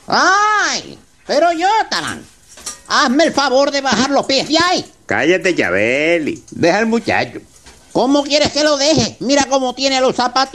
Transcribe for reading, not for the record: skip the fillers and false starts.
¡Ay! Pero Yotaman, hazme el favor de bajar los pies de ahí. Cállate, Chabeli. Deja al muchacho. ¿Cómo quieres que lo deje? Mira cómo tiene los zapatos